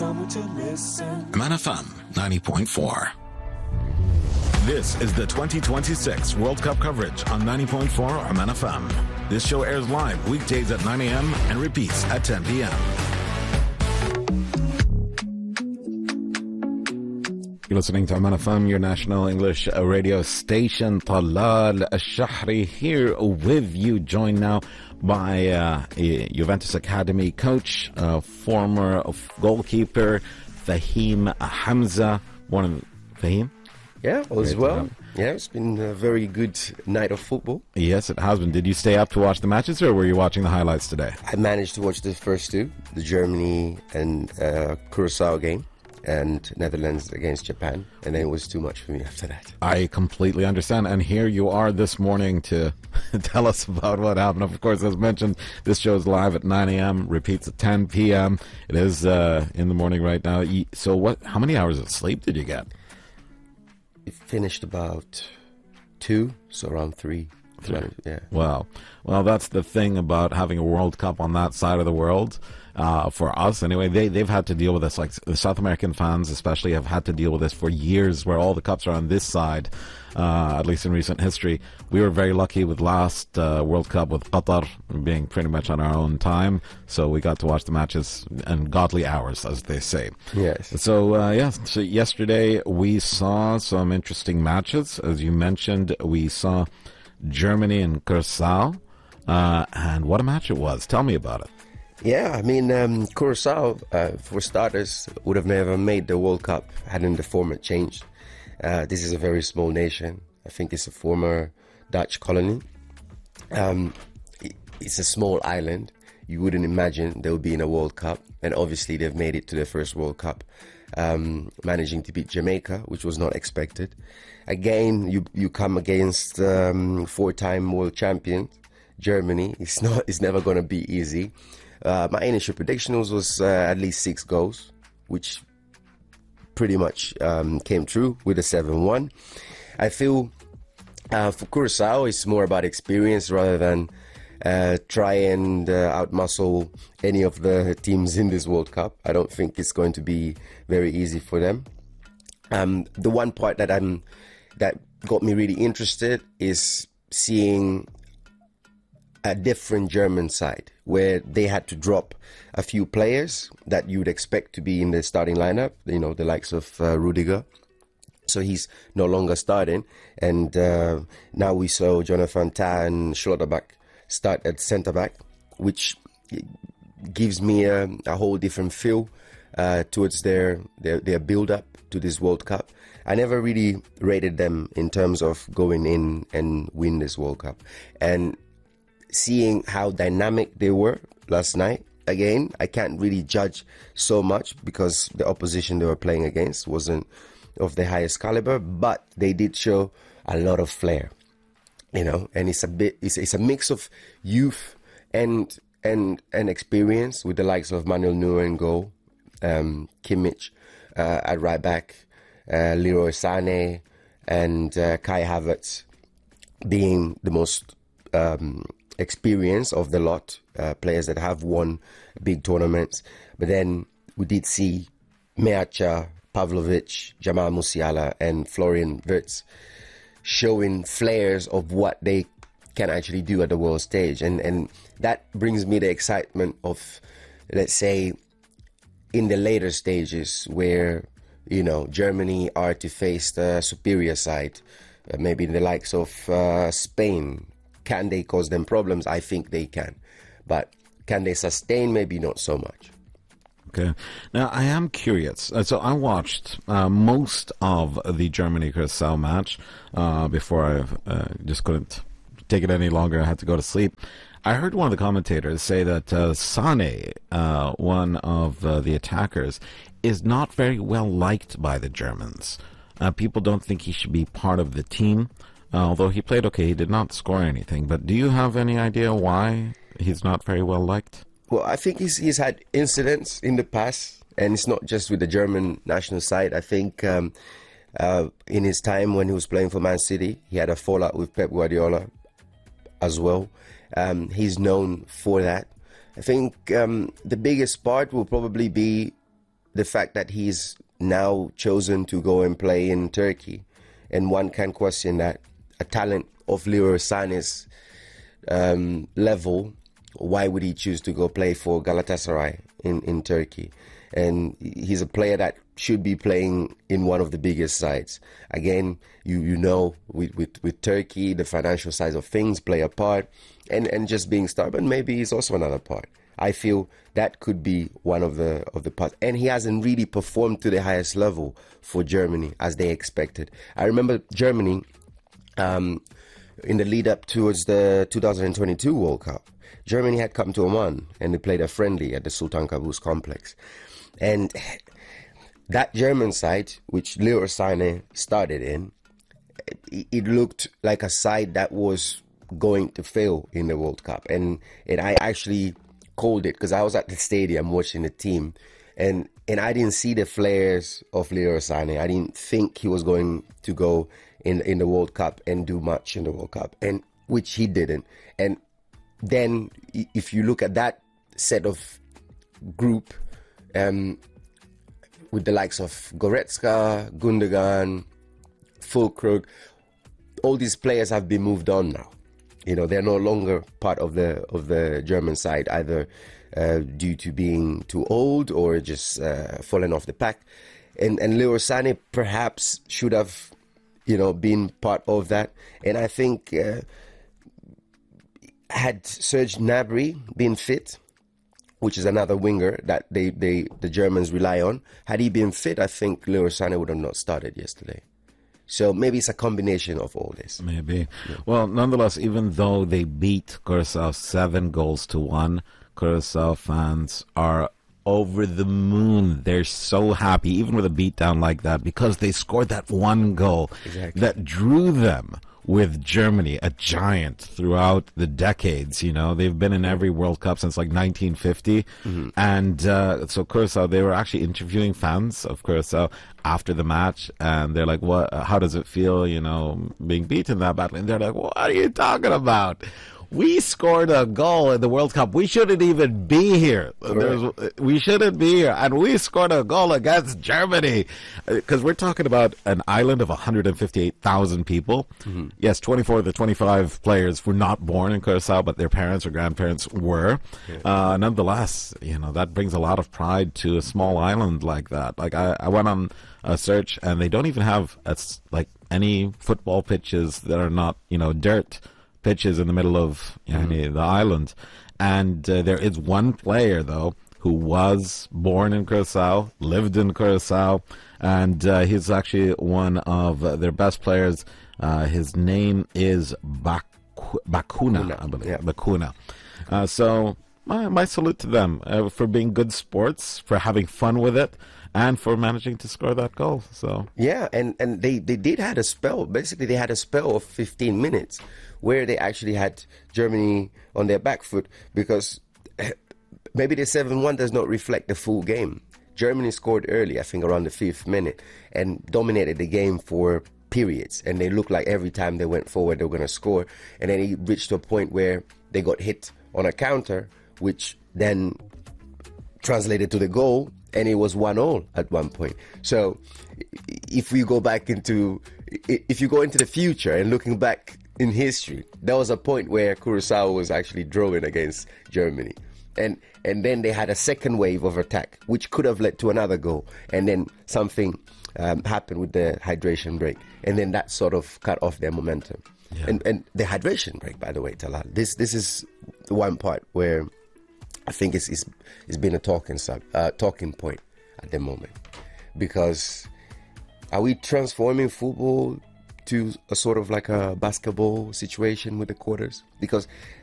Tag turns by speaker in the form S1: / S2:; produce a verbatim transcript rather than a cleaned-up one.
S1: someone to listen.
S2: Man F M ninety point four. This is the twenty twenty-six World Cup coverage on ninety point four Man F M. This show airs live weekdays at nine a.m. and repeats at ten p.m. You're listening to Man F M, your national English radio station. Talal Al-Shahri here with you, joined now by uh, Juventus Academy coach, uh, former goalkeeper Fahim Hamza. One of Fahim?
S3: Yeah, all is well. Yeah, it's been a very good night of football.
S2: Yes, it has been. Did you stay up to watch the matches, or were you watching the highlights today?
S3: I managed to watch the first two, the Germany and uh, Curacao game, and Netherlands against Japan, and then it was too much for me after that.
S2: I completely understand, and here you are this morning to tell us about what happened. Of course, as mentioned, this show is live at nine a.m., repeats at ten p.m. It is uh, in the morning right now. So what? How many hours of sleep did you get?
S3: It finished about two, so around three.
S2: Three.
S3: Yeah.
S2: Wow. Well, that's the thing about having a World Cup on that side of the world. Uh, for us, anyway, they, they've had to deal with this. Like the South American fans especially have had to deal with this for years, where all the cups are on this side, uh, at least in recent history. We were very lucky with last uh, World Cup with Qatar being pretty much on our own time, so we got to watch the matches in godly hours, as they say.
S3: Yes.
S2: So, uh, yeah, so yesterday we saw some interesting matches. As you mentioned, we saw Germany and Curacao, uh, and what a match it was. Tell me about it.
S3: Yeah, I mean, um, Curacao, uh, for starters, would have never made the World Cup hadn't the format changed. Uh, this is a very small nation. I think it's a former Dutch colony. Um, it, it's a small island. You wouldn't imagine they'll be in a World Cup. And obviously they've made it to their first World Cup, um, managing to beat Jamaica, which was not expected. Again, you you come against um, four-time world champion Germany. It's not. It's never going to be easy. Uh, my initial prediction was, was uh, at least six goals, which pretty much um, came true with a seven one. I feel uh, for Curacao, it's more about experience rather than uh, try and uh, outmuscle any of the teams in this World Cup. I don't think it's going to be very easy for them. Um, the one part that I'm that got me really interested is seeing a different German side, where they had to drop a few players that you'd expect to be in the starting lineup, you know, the likes of uh, Rudiger. So he's no longer starting. And uh, now we saw Jonathan Tah and Schlotterbeck start at centre-back, which gives me a, a whole different feel uh, towards their, their, their build-up to this World Cup. I never really rated them in terms of going in and win this World Cup. And seeing how dynamic they were last night, again, I can't really judge so much because the opposition they were playing against wasn't of the highest caliber, but they did show a lot of flair, you know. And it's a bit, it's, it's a mix of youth and and and experience, with the likes of Manuel Neuer in goal, um, Kimmich uh, at right back, uh, Leroy Sané, and uh, Kai Havertz being the most um, experience of the lot, uh, players that have won big tournaments. But then we did see Meacha, Pavlovic, Jamal Musiala and Florian Wirtz showing flares of what they can actually do at the world stage. And, and that brings me the excitement of, let's say, in the later stages where, you know, Germany are to face the superior side, uh, maybe the likes of uh, Spain. Can they cause them problems? I think they can. But can they sustain? Maybe not so much.
S2: Okay. Now, I am curious. Uh, so I watched uh, most of the Germany-Curacao match uh, before I uh, just couldn't take it any longer. I had to go to sleep. I heard one of the commentators say that uh, Sané, uh, one of uh, the attackers, is not very well liked by the Germans. Uh, people don't think he should be part of the team. Uh, although he played okay, he did not score anything. But do you have any idea why he's not very well liked?
S3: Well, I think he's he's had incidents in the past, and it's not just with the German national side. I think um, uh, in his time when he was playing for Man City, he had a fallout with Pep Guardiola as well. Um, he's known for that. I think um, the biggest part will probably be the fact that he's now chosen to go and play in Turkey, and one can question that a talent of Leroy Sané's um, level, why would he choose to go play for Galatasaray in, in Turkey? And he's a player that should be playing in one of the biggest sides. Again, you you know, with, with, with Turkey, the financial sides of things play a part, and, and just being stubborn maybe is also another part. I feel that could be one of the of the parts. And he hasn't really performed to the highest level for Germany as they expected. I remember Germany um, in the lead up towards the two thousand twenty-two World Cup. Germany had come to Oman and they played a friendly at the Sultan Qaboos complex. And that German side, which Leroy Sané started in, it, it looked like a side that was going to fail in the World Cup. And, and I actually called it because I was at the stadium watching the team. And, and I didn't see the flares of Leroy Sané. I didn't think he was going to go in, in the World Cup and do much in the World Cup, and which he didn't. And then if you look at that set of group, um, with the likes of Goretzka, Gundogan, Füllkrug, all these players have been moved on now. You know, they're no longer part of the of the German side, either uh, due to being too old or just uh, falling off the pack. And and Leroy Sané perhaps should have, you know, been part of that. And I think uh, had Serge Gnabry been fit, which is another winger that they, they the Germans rely on, had he been fit, I think Leroy Sané would have not started yesterday. So maybe it's a combination of all this.
S2: Maybe. Yeah. Well, nonetheless, even though they beat Curaçao seven goals to one, Curaçao fans are over the moon. They're so happy, even with a beatdown like that, because they scored that one goal exactly. that drew them with Germany, a giant throughout the decades. You know, they've been in every World Cup since like nineteen fifty. Mm-hmm. And uh, so Curaçao, they were actually interviewing fans of Curaçao after the match, and they're like, "What? How does it feel, you know, being beaten that badly?" And they're like, "What are you talking about? We scored a goal in the World Cup. We shouldn't even be here. Right. We shouldn't be here. And we scored a goal against Germany." Because we're talking about an island of one hundred fifty-eight thousand people. Mm-hmm. Yes, twenty-four of the twenty-five players were not born in Curaçao, but their parents or grandparents were. Yeah. Uh, nonetheless, you know, that brings a lot of pride to a small island like that. Like, I, I went on a search, and they don't even have, a, like, any football pitches that are not, you know, dirt pitches in the middle of you know, mm-hmm. the island. And uh, there is one player, though, who was born in Curaçao, lived in Curaçao, and uh, he's actually one of uh, their best players. Uh, his name is Bak- Bacuna, I believe. Yeah. Bacuna. Uh, so my, my salute to them uh, for being good sports, for having fun with it, and for managing to score that goal. So
S3: yeah, and, and they, they did had a spell. Basically, they had a spell of fifteen minutes where they actually had Germany on their back foot, because maybe the seven one does not reflect the full game. Germany scored early, I think around the fifth minute, and dominated the game for periods. And they looked like every time they went forward, they were going to score. And then it reached to a point where they got hit on a counter, which then translated to the goal, and it was one all at one point. So if we go back into, if you go into the future and looking back in history, there was a point where Curaçao was actually drawing against Germany. And and then they had a second wave of attack, which could have led to another goal. And then something um, happened with the hydration break. And then that sort of cut off their momentum. Yeah. And and the hydration break, by the way, Talal, this this is the one part where I think it's it's, it's been a talking sub, uh, talking point at the moment. Because are we transforming football to a sort of like a basketball situation with the quarters? Because